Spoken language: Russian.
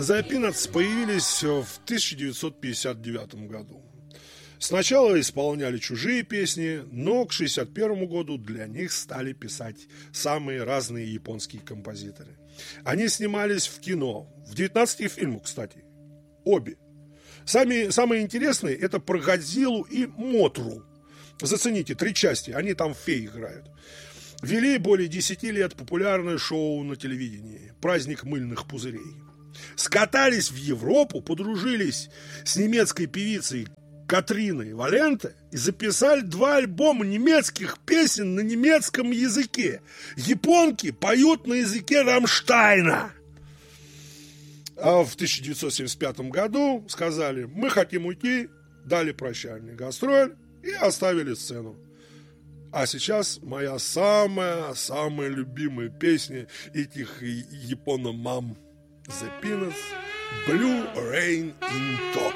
The Peanuts появились в 1959 году. Сначала исполняли чужие песни, но к 1961 году для них стали писать самые разные японские композиторы. Они снимались в кино, в 19 фильмах, кстати, обе. Самые интересные — это про Годзиллу и Мотру. Зацените, 3 части, они там феи играют. Вели более 10 лет популярное шоу на телевидении «Праздник мыльных пузырей». Скатались в Европу, подружились с немецкой певицей Катриной Валенте и записали 2 альбома немецких песен на немецком языке. Японки поют на языке Рамштайна. А в 1975 году сказали: мы хотим уйти, дали прощальный гастроль и оставили сцену. А сейчас моя самая любимая песня этих японо-мам: The Peanuts, Blue Rain in Tokyo.